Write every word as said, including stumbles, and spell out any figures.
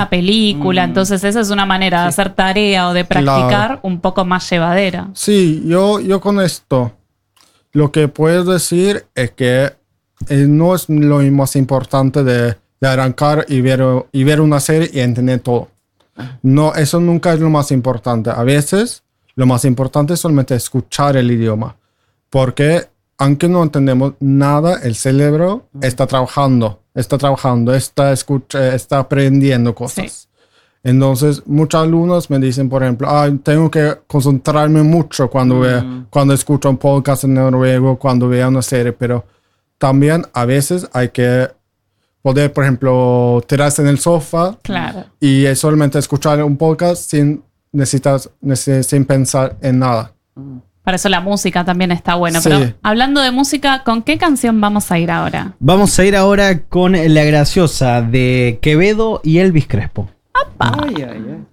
una película. Mm. Entonces esa es una manera sí. de hacer tarea o de practicar claro. un poco más llevadera. Sí, yo, yo con esto lo que puedo decir es que eh, no es lo más importante de, de arrancar y ver, y ver una serie y entender todo. No, eso nunca es lo más importante. A veces lo más importante es solamente escuchar el idioma. Porque aunque no entendemos nada, el cerebro mm. está trabajando, está trabajando, está, escucha, está aprendiendo cosas. Sí. Entonces, muchos alumnos me dicen, por ejemplo, ah, tengo que concentrarme mucho cuando, mm. ve, cuando escucho un podcast en noruego, cuando veo una serie, pero también a veces hay que poder, por ejemplo, tirarse en el sofá claro. y solamente escuchar un podcast sin, necesitas, neces- sin pensar en nada. Para eso la música también está buena. Sí. Pero hablando de música, ¿con qué canción vamos a ir ahora? Vamos a ir ahora con La Graciosa de Quevedo y Elvis Crespo. ¡Apa! Ay, ay, ay.